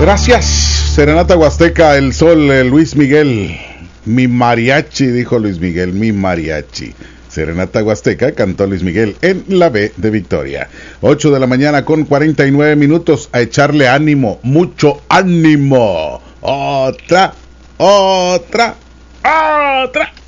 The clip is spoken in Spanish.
Gracias. Serenata Huasteca, El Sol, Luis Miguel. Mi mariachi, dijo Luis Miguel, mi mariachi. Serenata Huasteca, cantó Luis Miguel en la B de Victoria. 8 de la mañana con 49 minutos. A echarle ánimo, mucho ánimo. Otra.